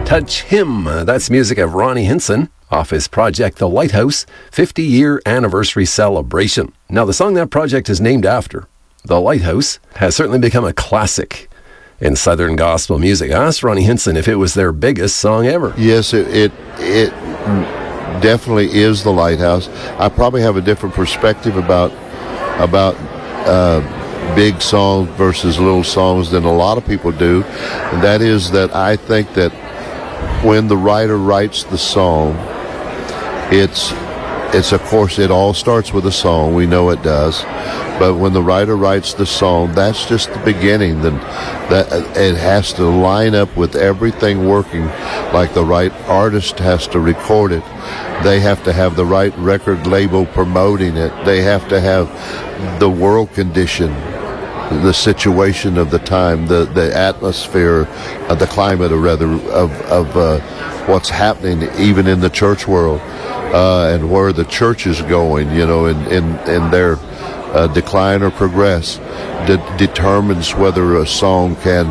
Touch Him. That's music of Ronnie Hinson off his project The Lighthouse 50-year anniversary celebration. Now, the song that project is named after, The Lighthouse, has certainly become a classic in Southern gospel music. I asked Ronnie Hinson if it was their biggest song ever. Yes, it definitely is The Lighthouse. I probably have a different perspective about big songs versus little songs than a lot of people do, and that is that I think that when the writer writes the song, it's of course it all starts with a song, we know it does, but when the writer writes the song, that's just the beginning. Then that it has to line up with everything working, like the right artist has to record it, they have to have the right record label promoting it, they have to have the world condition, the situation of the time, the atmosphere, the climate, or rather, of what's happening even in the church world, and where the church is going, in their decline or progress, determines whether a song can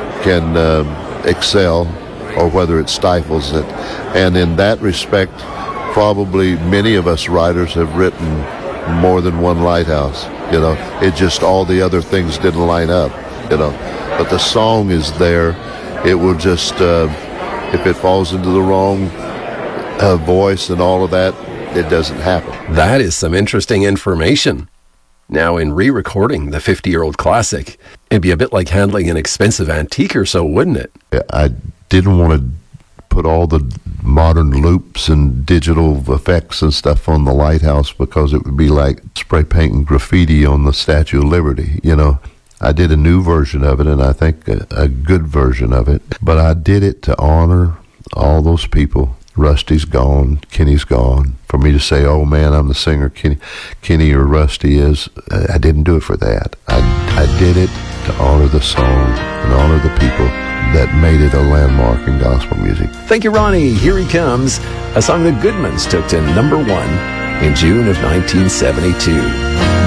excel or whether it stifles it. And in that respect, probably many of us writers have written more than one Lighthouse. It just, all the other things didn't line up, but the song is there. It will just, if it falls into the wrong voice and all of that, it doesn't happen. That is some interesting information. Now, in re-recording the 50-year-old classic, it'd be a bit like handling an expensive antique or so, wouldn't it? I didn't want to put all the modern loops and digital effects and stuff on the Lighthouse, because it would be like spray painting graffiti on the Statue of Liberty. I did a new version of it, and I think a good version of it, but I did it to honor all those people. Rusty's gone, Kenny's gone. For me to say, oh man, I'm the singer, Kenny or Rusty is, I didn't do it for that. I did it to honor the song and honor the people that made it a landmark in gospel music. Thank you, Ronnie. Here he comes, a song the Goodmans took to #1 in June of 1972.